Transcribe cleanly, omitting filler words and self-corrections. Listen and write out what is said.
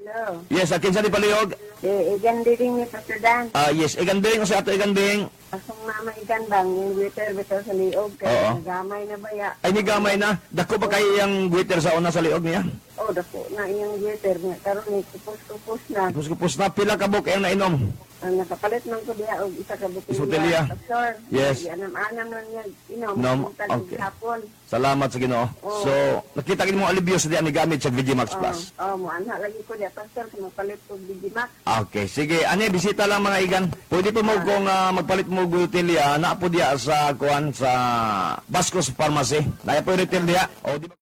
Hello. Yes, akin sa di palihog. Igan din ni Pastor Dan. Yes, iganding o sa ato iganding. Asong mama igan bang yung waiter bitaw sa liog. Oo. Kaya nagamay na ba ya? Ay, ni gamay na. Dako ba kayo yung waiter sa una sa liog niya? Oh, dako na iyang waiter nga. Karoon ni kupos-kupos na. Kupos na, pila ka buk yung nainom. Ang nakapalit man ko diya og isa ka Isa butilya. butilya. Pastor. Yes. Anam-anam lang niya. Inom. Inom, Inom. okay. Hapon. Salamat sa Ginoo. Oo. So, nakita kini mo alibyo sa diyan ni gamit sa Vigimax Plus. Mo anak lagi ko diya Pastor kung mapalit ko Digimax. Okay, sige. Ani, bisita lang mga igan. Pwede po mo kung magpalit mo gutilya, na po diya sa kuan sa Bascos Pharmacy. Naya po yung retail diya. O, di ba?